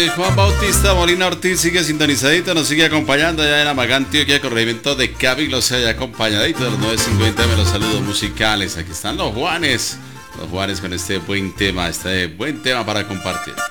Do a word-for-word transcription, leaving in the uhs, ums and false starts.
Juan Bautista Molina Ortiz sigue sintonizadito, nos sigue acompañando allá en Amagán, Antioquia, corregimiento de Cabi, lo sé, acompañadito de los nueve cincuenta, los saludos musicales. Aquí están los Juanes, los Juanes con este buen tema, este buen tema para compartir.